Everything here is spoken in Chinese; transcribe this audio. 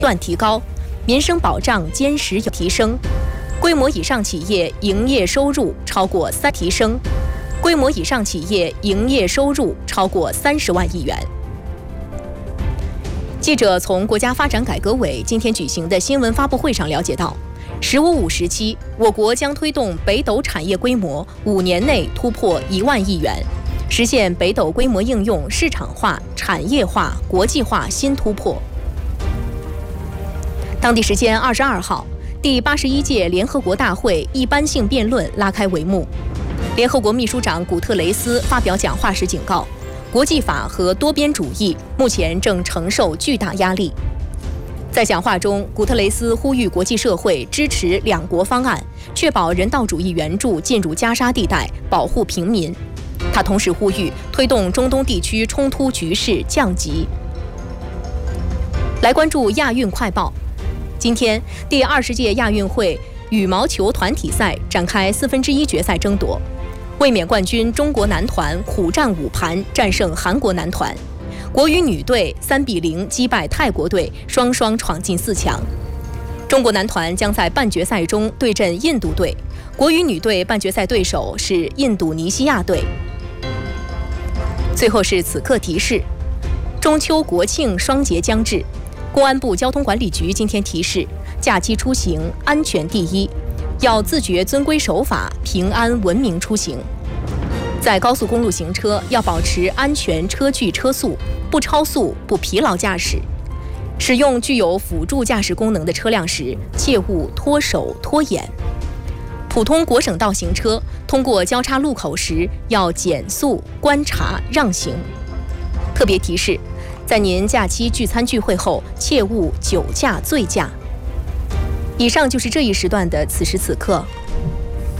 段提高，民生保障坚实有提升，规模以上企业营业收入超过3提升，规模以上企业营业收入超过30万亿元。记者从国家发展改革委今天举行的新闻发布会上了解到，“15+5”时期，我国将推动北斗产业规模5年内突破1万亿元，实现北斗规模应用市场化、产业化、国际化新突破。当地时间22号，第81届联合国大会一般性辩论拉开帷幕。联合国秘书长古特雷斯发表讲话时警告，国际法和多边主义目前正承受巨大压力。在讲话中，古特雷斯呼吁国际社会支持两国方案，确保人道主义援助进入加沙地带，保护平民。他同时呼吁推动中东地区冲突局势降级。来关注亚运快报。今天，第20届亚运会羽毛球团体赛展开1/4决赛争夺。卫冕冠军中国男团苦战5盘战胜韩国男团，国羽女队3-0击败泰国队，双双闯进4强。中国男团将在半决赛中对阵印度队，国羽女队半决赛对手是印度尼西亚队。最后是此刻提示：中秋国庆双节将至，公安部交通管理局今天提示，假期出行安全第一，要自觉遵规守法，平安文明出行。在高速公路行车要保持安全车距车速，不超速，不疲劳驾驶。使用具有辅助驾驶功能的车辆时，切勿脱手脱眼。普通国省道行车通过交叉路口时要减速、观察、让行。特别提示，在您假期聚餐聚会后，切勿酒驾醉驾。以上就是这一时段的此时此刻。